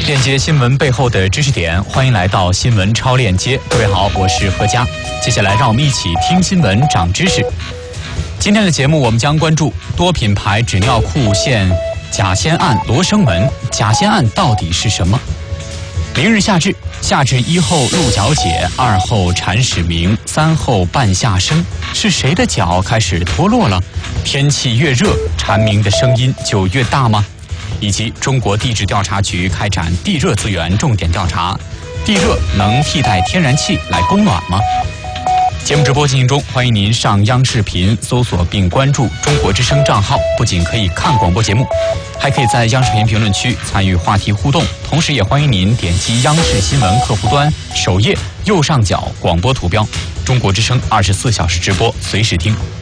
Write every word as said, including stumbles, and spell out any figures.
链接新闻背后的知识点，欢迎来到新闻超链接。各位好，我是何佳。接下来让我们一起听新闻长知识。今天的节目我们将关注多品牌纸尿裤现假仙案罗生门，假仙案到底是什么？明日夏至，夏至一后鹿角解，二后蝉始鸣，三后半夏生，是谁的脚开始脱落了？天气越热，蝉鸣的声音就越大吗？以及中国地质调查局开展地热资源重点调查，地热能替代天然气来供暖吗？节目直播进行中，欢迎您上央视频搜索并关注中国之声账号，不仅可以看广播节目，还可以在央视频评论区参与话题互动，同时也欢迎您点击央视新闻客户端首页右上角广播图标，中国之声二十四小时直播，随时听。